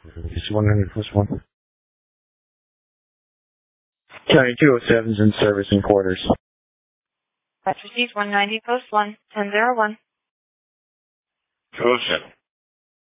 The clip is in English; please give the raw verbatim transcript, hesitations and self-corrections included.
It's one hundred plus one. County two oh seven's in service in quarters. That's received one ninety, post one, ten oh one. two oh seven.